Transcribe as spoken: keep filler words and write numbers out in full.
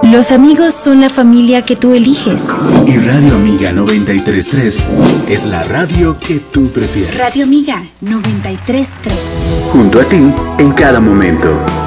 Los amigos son la familia que tú eliges. Y Radio Amiga noventa y tres punto tres es la radio que tú prefieres. Radio Amiga noventa y tres punto tres. Junto a ti en cada momento.